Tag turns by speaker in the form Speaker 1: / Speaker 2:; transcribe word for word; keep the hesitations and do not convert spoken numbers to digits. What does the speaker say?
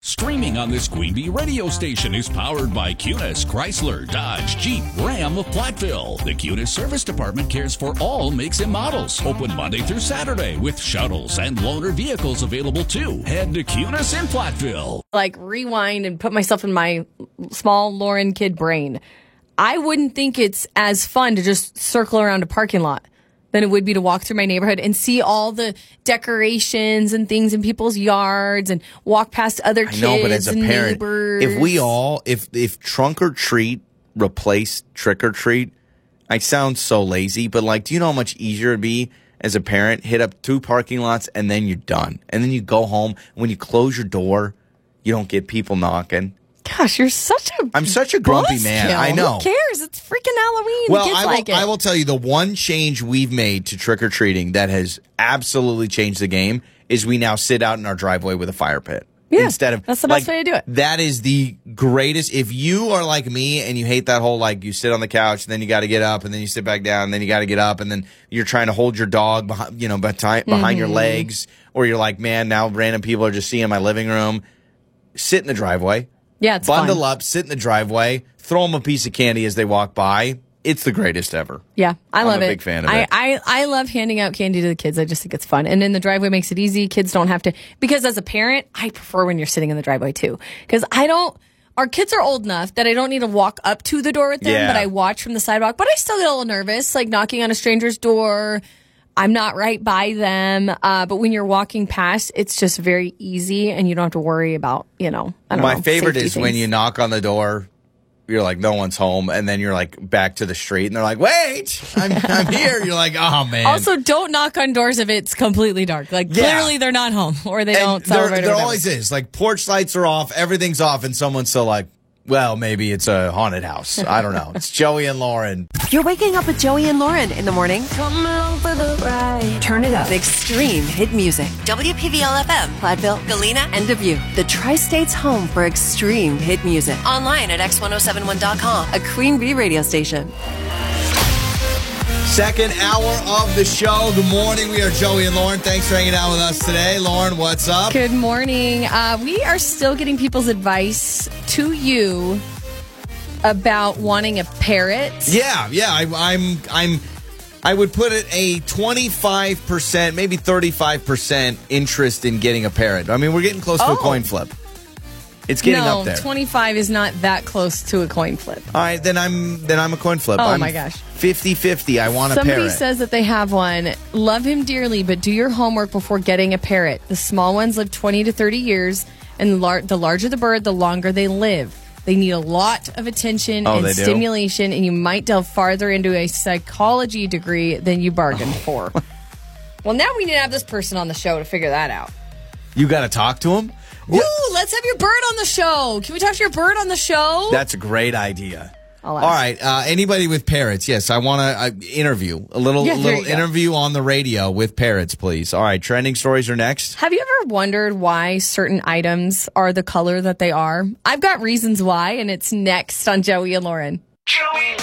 Speaker 1: Streaming on this Queen Bee radio station is powered by Cunis, Chrysler, Dodge, Jeep, Ram of Platteville. The Cunis Service Department cares for all makes and models. Open Monday through Saturday with shuttles and loaner vehicles available too. Head to Cunis in Platteville.
Speaker 2: Like rewind and put myself in my small Lauren kid brain. I wouldn't think it's as fun to just circle around a parking lot than it would be to walk through my neighborhood and see all the decorations and things in people's yards and walk past other kids.
Speaker 3: I know, but as a
Speaker 2: and
Speaker 3: parent,
Speaker 2: neighbors.
Speaker 3: if we all, if if trunk or treat replaced trick or treat, I sound so lazy, but like, do you know how much easier it'd be as a parent? Hit up two parking lots and then you're done. And then you go home. When you close your door, you don't get people knocking.
Speaker 2: Gosh, you're such a
Speaker 3: I'm such a grumpy man.
Speaker 2: buzzkill.
Speaker 3: I know.
Speaker 2: Who cares? It's freaking Halloween.
Speaker 3: Well,
Speaker 2: Kids
Speaker 3: I will,
Speaker 2: like it.
Speaker 3: I will tell you the one change we've made to trick or treating that has absolutely changed the game is we now sit out in our driveway with a fire pit.
Speaker 2: Yeah,
Speaker 3: instead of
Speaker 2: that's the
Speaker 3: like,
Speaker 2: best way to do it.
Speaker 3: That is the greatest. If you are like me and you hate that whole like you sit on the couch and then you got to get up and then you sit back down and then you got to get up and then you're trying to hold your dog behind, you know, behind, behind
Speaker 2: Mm-hmm.
Speaker 3: your legs, or you're like, man, now random people are just seeing my living room. Sit in the driveway.
Speaker 2: Yeah, it's
Speaker 3: Bundle
Speaker 2: fun.
Speaker 3: up, sit in the driveway, throw them a piece of candy as they walk by. It's the greatest ever.
Speaker 2: Yeah, I
Speaker 3: I'm
Speaker 2: love
Speaker 3: a
Speaker 2: it.
Speaker 3: big fan of
Speaker 2: I,
Speaker 3: it.
Speaker 2: I, I love handing out candy to the kids. I just think it's fun. And then the driveway makes it easy. Kids don't have to, because as a parent, I prefer when you're sitting in the driveway too. Because I don't, our kids are old enough that I don't need to walk up to the door with them,
Speaker 3: Yeah.
Speaker 2: but I watch from the sidewalk. But I still get a little nervous, like knocking on a stranger's door. I'm not right by them. Uh, but when you're walking past, it's just very easy and you don't have to worry about, you know, I don't
Speaker 3: My
Speaker 2: know,
Speaker 3: favorite
Speaker 2: safety
Speaker 3: is when
Speaker 2: things.
Speaker 3: you knock on the door, you're like, no one's home, and then you're like back to the street, and they're like, wait, I'm, I'm here. You're like, oh, man.
Speaker 2: Also, don't knock on doors if it's completely dark. Like,
Speaker 3: Yeah.
Speaker 2: clearly they're not home or they
Speaker 3: And
Speaker 2: don't
Speaker 3: there,
Speaker 2: celebrate. or
Speaker 3: there
Speaker 2: whatever.
Speaker 3: always is. Like, porch lights are off, everything's off, and someone's still like, well, maybe it's a haunted house. I don't know. It's Joey and Lauren.
Speaker 4: You're waking up with Joey and Lauren in the morning. Come along for the ride. Turn it up. Extreme hit music. W P V L F M, Platteville, Galena, and Dubuque. The Tri-State's home for extreme hit music. Online at x ten seventy-one dot com, a Queen Bee radio station.
Speaker 3: Second hour of the show. Good morning. We are Joey and Lauren. Thanks for hanging out with us today. Lauren, what's up?
Speaker 2: Good morning. Uh, we are still getting people's advice to you about wanting a parrot.
Speaker 3: Yeah, yeah. I, I'm, I'm, I would put it a twenty-five percent, maybe thirty-five percent interest in getting a parrot. I mean, we're getting close to
Speaker 2: Oh.
Speaker 3: a coin flip. It's getting
Speaker 2: no,
Speaker 3: up there.
Speaker 2: twenty-five is not that close to a coin flip.
Speaker 3: All right, then I'm, then I'm a coin flip.
Speaker 2: Oh,
Speaker 3: I'm
Speaker 2: my gosh.
Speaker 3: fifty-fifty. I want a
Speaker 2: Somebody
Speaker 3: parrot.
Speaker 2: says that they have one. Love him dearly, but do your homework before getting a parrot. The small ones live twenty to thirty years, and lar- the larger the bird, the longer they live. They need a lot of attention
Speaker 3: Oh,
Speaker 2: and
Speaker 3: they do?
Speaker 2: stimulation, and you might delve farther into a psychology degree than you bargained for. Well, now we need to have this person on the show to figure that out.
Speaker 3: You got to talk to him?
Speaker 2: Ooh, let's have your bird on the show. Can we talk to your bird on the show?
Speaker 3: That's a great idea.
Speaker 2: I'll
Speaker 3: All
Speaker 2: ask.
Speaker 3: right, uh, anybody with parrots? Yes, I want to uh, interview a little,
Speaker 2: Yeah, there
Speaker 3: little
Speaker 2: you go.
Speaker 3: interview on the radio with parrots, please. All right, trending stories are next.
Speaker 2: Have you ever wondered why certain items are the color that they are? I've got reasons why, and it's next on Joey and Lauren.
Speaker 5: Joey